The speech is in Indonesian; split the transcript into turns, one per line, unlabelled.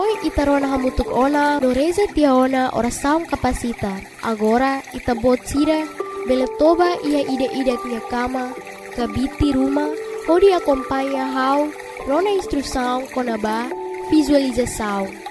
Noi itarona hamutuk ona no reza tiaona ora saum kapasita. Agora itabot sira bele toba ia ide-ide nia kama kabiti rumah hodi acompanha hau rona instrução konaba visualização.